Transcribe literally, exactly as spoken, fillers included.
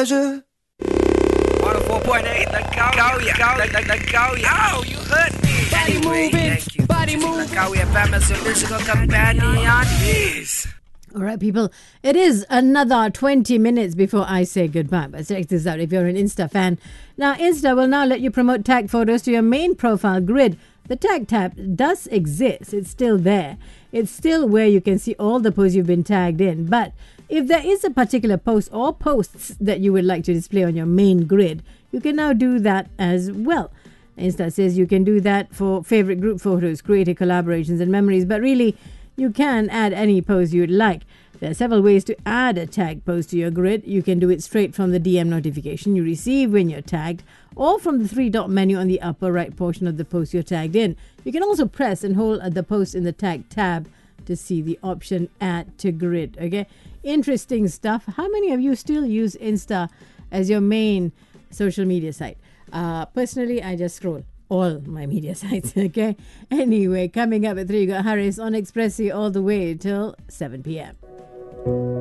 pleasure. one oh four point eight, the Langkawi, the Langkawi. Ow, you hurt me. Body Anyway, moving, thank you. body This is moving. Langkawi F M as your musical companion. Yes. All right, people, it is another twenty minutes before I say goodbye. But check this out if you're an Insta fan. Now, Insta will now let you promote tag photos to your main profile grid. The tag tab does exist. It's still there. It's still where you can see all the posts you've been tagged in. But if there is a particular post or posts that you would like to display on your main grid, you can now do that as well. Insta says you can do that for favorite group photos, creative collaborations and memories. But really, you can add any post you'd like. There are several ways to add a tag post to your grid. You can do it straight from the D M notification you receive when you're tagged, or from the three-dot menu on the upper right portion of the post you're tagged in. You can also press and hold the post in the tag tab to see the option add to grid. Okay, interesting stuff. How many of you still use Insta as your main social media site? Uh, personally, I just scroll all my media sites. Okay. Anyway, coming up at three, you got Harris on Expressi all the way till seven p.m.